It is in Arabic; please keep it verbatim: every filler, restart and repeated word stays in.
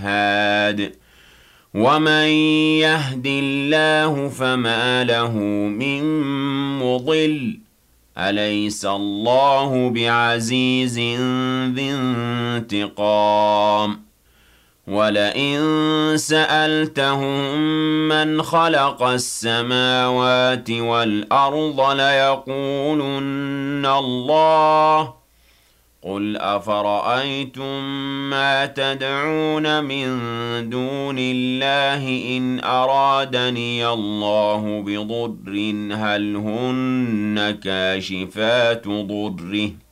هاد ومن يهد الله فما له من مضل أليس الله بعزيز ذي انتقام ولئن سألتهم من خلق السماوات والأرض ليقولن الله قل أفرأيتم ما تدعون من دون الله إن أرادني الله بضر هل هن كاشفات ضره